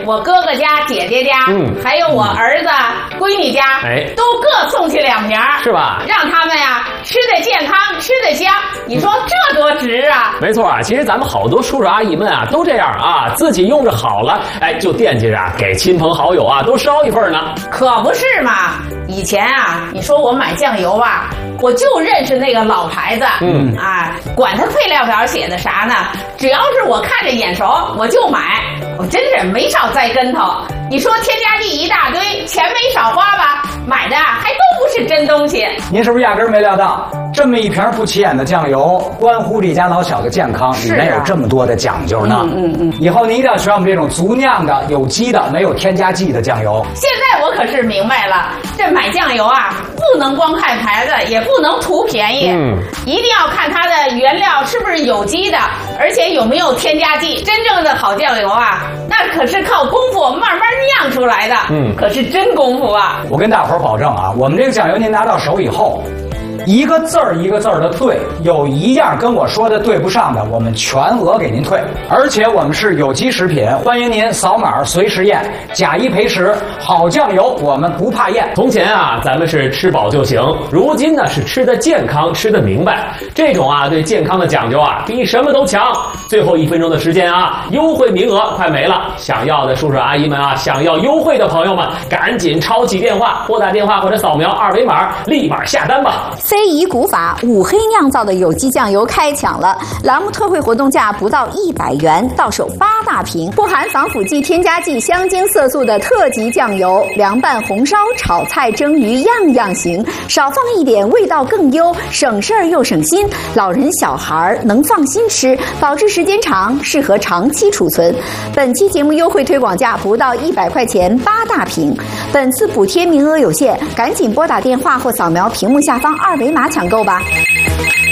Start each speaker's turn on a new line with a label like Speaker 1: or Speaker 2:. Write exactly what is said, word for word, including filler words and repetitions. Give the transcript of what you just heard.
Speaker 1: 我哥哥家、姐姐家，嗯，还有我儿子、闺女家，哎，都各送去两瓶，是吧？让他们呀吃得健康，吃得香。你说这多值啊！
Speaker 2: 没错啊，其实咱们好多叔叔阿姨们啊都这样啊，自己用着好了，哎，就惦记着给亲朋好友啊都捎一份呢。
Speaker 1: 可不是嘛！以前啊，你说我买酱油吧，我就认识那个老牌子，嗯啊，管它配料表写的啥呢，只要是我看着眼熟，我就买，我真是没少栽跟头。你说添加剂一大堆，钱没少花吧？买的还都不是真东西。
Speaker 3: 您是不是压根儿没料到，这么一瓶不起眼的酱油，关乎这家老小的健康，里面有这么多的讲究呢？嗯嗯嗯。以后您一定要学我们这种足酿的、有机的、没有添加剂的酱油。
Speaker 1: 现在我可是明白了，这买酱油啊，不能光看牌子，也不能图便宜，嗯，一定要看它的原料是不是有机的，而且有没有添加剂。真正的好酱油啊，那可是靠功夫慢慢酿出来的，嗯，可是真功夫啊！
Speaker 3: 我跟大伙儿保证啊，我们这个酱油您拿到手以后，一个字儿一个字儿的对，有一样跟我说的对不上的，我们全额给您退。而且我们是有机食品，欢迎您扫码随时验，假一赔十。好酱油我们不怕验。
Speaker 2: 从前啊，咱们是吃饱就行，如今呢是吃得健康，吃得明白。这种啊对健康的讲究啊，比什么都强。最后一分钟的时间啊，优惠名额快没了，想要的叔叔阿姨们啊，想要优惠的朋友们，赶紧抄起电话，拨打电话或者扫描二维码，立马下单吧。
Speaker 4: 非遗古法五黑酿造的有机酱油开抢了，栏目特惠活动价不到一百元，到手八大瓶，不含防腐剂、添加剂、香精色素的特级酱油，凉拌、红烧、炒菜、蒸鱼样样行，少放一点味道更优，省事儿又省心，老人小孩能放心吃，保质时间长，适合长期储存。本期节目优惠推广价不到一百块钱，八大瓶。本次补贴名额有限，赶紧拨打电话或扫描屏幕下方二维码抢购吧。